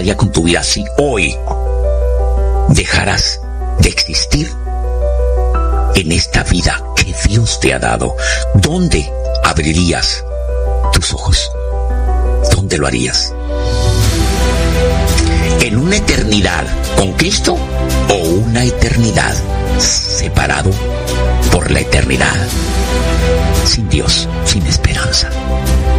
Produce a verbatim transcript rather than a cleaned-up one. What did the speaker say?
pasaría con tu vida si hoy dejaras de existir en esta vida que Dios te ha dado? ¿Dónde abrirías tus ojos? ¿Dónde lo harías? ¿En una eternidad con Cristo o una eternidad separado por la eternidad sin Dios, sin esperanza?